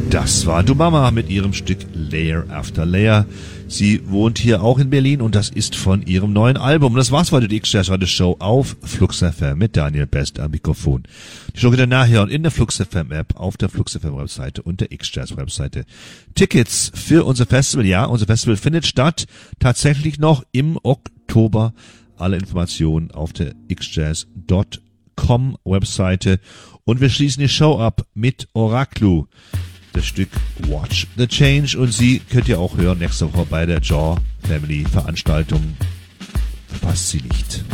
Das war Dumama mit ihrem Stück Layer After Layer. Sie wohnt hier auch in Berlin und das ist von ihrem neuen Album. Das war's heute, die X-Jazz heute Show auf Flux FM mit Daniel Best am Mikrofon. Die Show geht dann nachher in der Flux FM App, auf der Flux FM Webseite und der X-Jazz Webseite. Tickets für unser Festival, ja, unser Festival findet statt, tatsächlich noch im Oktober. Alle Informationen auf der xjazz.com Webseite. Und wir schließen die Show ab mit Oraklu. Das Stück Watch the Change, und Sie könnt ihr auch hören nächste Woche bei der Jaw Family Veranstaltung. Verpasst sie nicht.